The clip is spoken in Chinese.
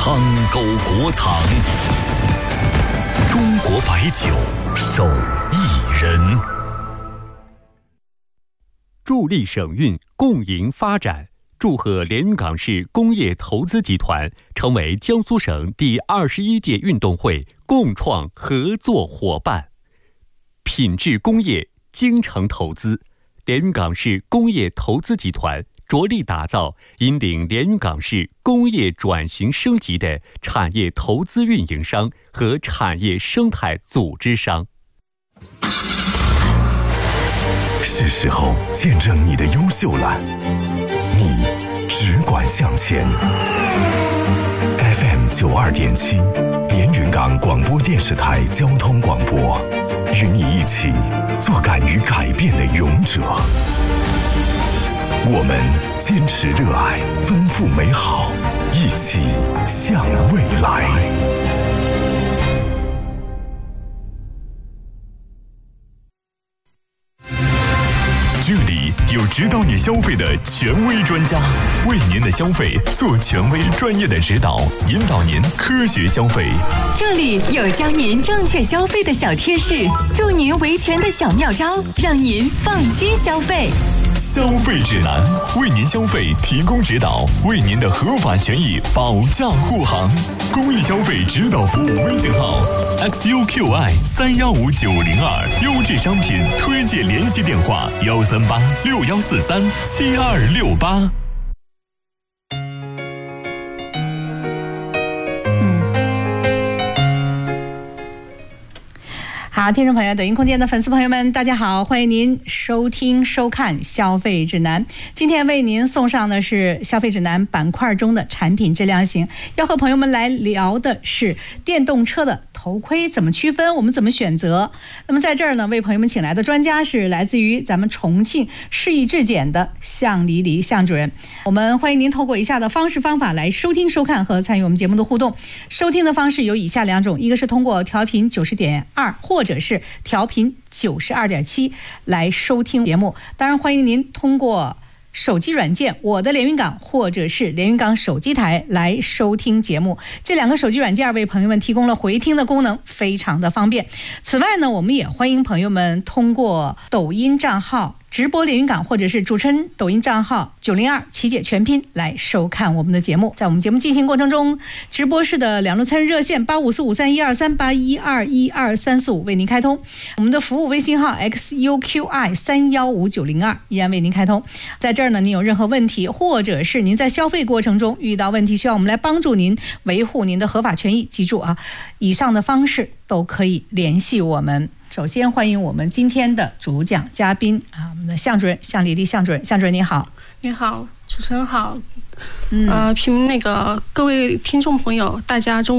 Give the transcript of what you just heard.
汤沟国藏，中国白酒手艺人， 助力省运，共赢发展。祝贺连云港市工业投资集团成为江苏省第21届运动会共创合作伙伴。品质工业，精诚投资，连云港市工业投资集团着力打造引领连云港市工业转型升级的产业投资运营商和产业生态组织商。 是时候见证你的优秀了，你只管向前。FM 92.7，连云港广播电视台交通广播，与你一起做敢于改变的勇者。我们坚持热爱，奔赴美好，一起向未来。这里有指导你消费的权威专家，为您的消费做权威专业的指导，引导您科学消费。 这里有教您正确消费的小贴士，助您维权的小妙招，让您放心消费。 消费指南，为您消费提供指导，为您的合法权益保驾护航。公益消费指导服务微信号 XUQI315902，优质商品推荐联系电话13861437268。 好，听众朋友，抖音空间的粉丝朋友们，大家好，欢迎您收听收看消费指南。今天为您送上的是消费指南板块中的产品质量型，要和朋友们来聊的是电动车的头盔怎么区分，我们怎么选择。那么在这儿呢，为朋友们请来的专家是来自于咱们重庆市易质检的向黎黎向主任。我们欢迎您透过以下的方式方法来收听收看和参与我们节目的互动。收听的方式有以下两种，一个是通过调频90.2或者是调频92.7来收听节目，当然欢迎您通过手机软件我的连云港或者是连云港手机台来收听节目，这两个手机软件为朋友们提供了回听的功能，非常的方便。此外呢，我们也欢迎朋友们通过抖音账号直播连云港或者是主持人抖音账号902琪姐全拼来收看我们的节目。在我们节目进行过程中，直播室的两路参与热线8545312381212345为您开通，我们的服务微信号 XUQI315902依然为您开通。在这儿呢，您有任何问题，或者是您在消费过程中遇到问题，需要我们来帮助您维护您的合法权益，记住啊，以上的方式都可以联系我们。首先欢迎我们今天的主讲嘉宾啊，我们的向主任向黎黎向主任。向主任您好。 你好，主持人好。各位听众朋友，大家中午